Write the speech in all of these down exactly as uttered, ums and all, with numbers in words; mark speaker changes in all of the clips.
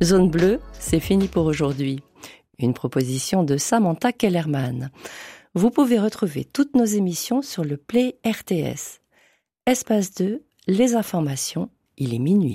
Speaker 1: Zone bleue, c'est fini pour aujourd'hui. Une proposition de Samantha Kellerman. Vous pouvez retrouver toutes nos émissions sur le Play R T S. Espace deux, les informations, il est minuit.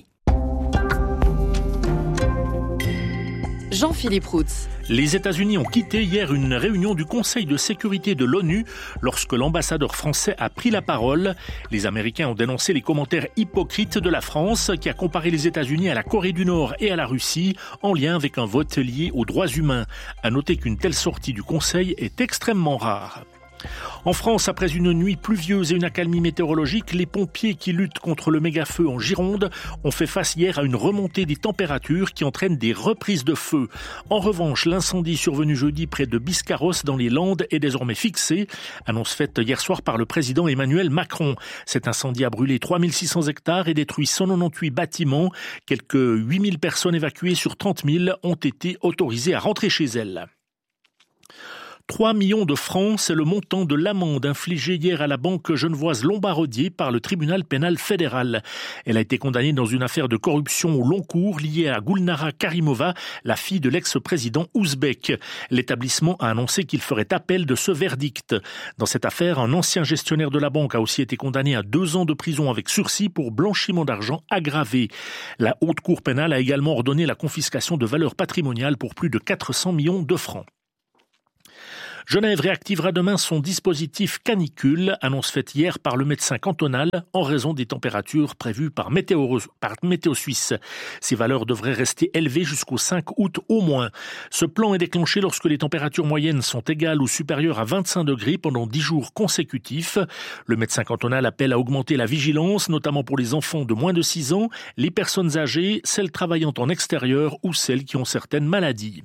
Speaker 2: Jean-Philippe Routz.
Speaker 3: Les États-Unis ont quitté hier une réunion du Conseil de sécurité de l'ONU lorsque l'ambassadeur français a pris la parole. Les Américains ont dénoncé les commentaires hypocrites de la France qui a comparé les États-Unis à la Corée du Nord et à la Russie en lien avec un vote lié aux droits humains. À noter qu'une telle sortie du Conseil est extrêmement rare. En France, après une nuit pluvieuse et une accalmie météorologique, les pompiers qui luttent contre le méga-feu en Gironde ont fait face hier à une remontée des températures qui entraîne des reprises de feu. En revanche, l'incendie survenu jeudi près de Biscarrosse dans les Landes est désormais fixé, annonce faite hier soir par le président Emmanuel Macron. Cet incendie a brûlé trois mille six cents hectares et détruit cent quatre-vingt-dix bâtiments. Quelques huit mille personnes évacuées sur trente mille ont été autorisées à rentrer chez elles. trois millions de francs, c'est le montant de l'amende infligée hier à la banque genevoise Lombardier par le tribunal pénal fédéral. Elle a été condamnée dans une affaire de corruption au long cours liée à Gulnara Karimova, la fille de l'ex-président ouzbek. L'établissement a annoncé qu'il ferait appel de ce verdict. Dans cette affaire, un ancien gestionnaire de la banque a aussi été condamné à deux ans de prison avec sursis pour blanchiment d'argent aggravé. La haute cour pénale a également ordonné la confiscation de valeurs patrimoniales pour plus de quatre cents millions de francs. Genève réactivera demain son dispositif canicule, annonce faite hier par le médecin cantonal en raison des températures prévues par Météo, par Météo Suisse. Ces valeurs devraient rester élevées jusqu'au cinq août au moins. Ce plan est déclenché lorsque les températures moyennes sont égales ou supérieures à vingt-cinq degrés pendant dix jours consécutifs. Le médecin cantonal appelle à augmenter la vigilance, notamment pour les enfants de moins de six ans, les personnes âgées, celles travaillant en extérieur ou celles qui ont certaines maladies.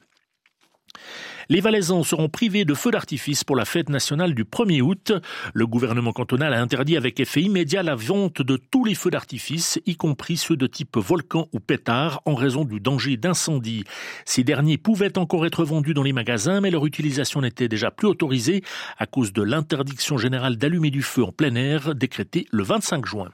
Speaker 3: Les Valaisans seront privés de feux d'artifice pour la fête nationale du premier août. Le gouvernement cantonal a interdit avec effet immédiat la vente de tous les feux d'artifice, y compris ceux de type volcan ou pétard, en raison du danger d'incendie. Ces derniers pouvaient encore être vendus dans les magasins, mais leur utilisation n'était déjà plus autorisée à cause de l'interdiction générale d'allumer du feu en plein air, décrétée le vingt-cinq juin.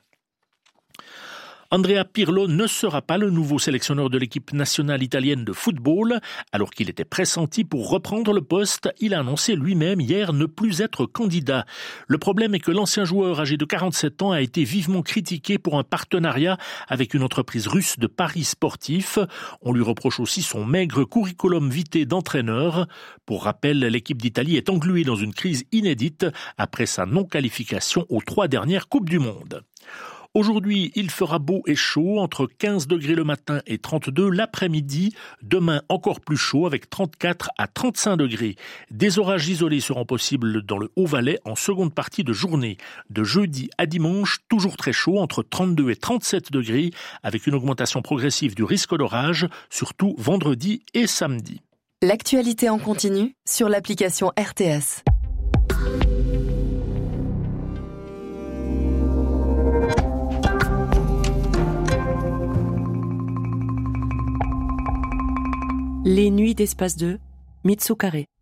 Speaker 3: Andrea Pirlo ne sera pas le nouveau sélectionneur de l'équipe nationale italienne de football. Alors qu'il était pressenti pour reprendre le poste, il a annoncé lui-même hier ne plus être candidat. Le problème est que l'ancien joueur âgé de quarante-sept ans a été vivement critiqué pour un partenariat avec une entreprise russe de paris sportifs. On lui reproche aussi son maigre curriculum vitae d'entraîneur. Pour rappel, l'équipe d'Italie est engluée dans une crise inédite après sa non-qualification aux trois dernières Coupes du Monde. Aujourd'hui, il fera beau et chaud, entre quinze degrés le matin et trente-deux l'après-midi. Demain, encore plus chaud, avec trente-quatre à trente-cinq degrés. Des orages isolés seront possibles dans le Haut-Valais en seconde partie de journée. De jeudi à dimanche, toujours très chaud, entre trente-deux et trente-sept degrés, avec une augmentation progressive du risque d'orage, surtout vendredi et samedi.
Speaker 2: L'actualité en continu sur l'application R T S.
Speaker 1: Les nuits d'Espace deux, Mitsu Carré.